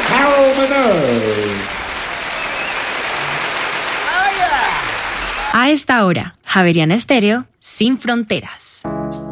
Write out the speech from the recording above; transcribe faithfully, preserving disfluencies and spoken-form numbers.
Carol Minogue. A esta hora, Javeriana Estéreo, sin fronteras.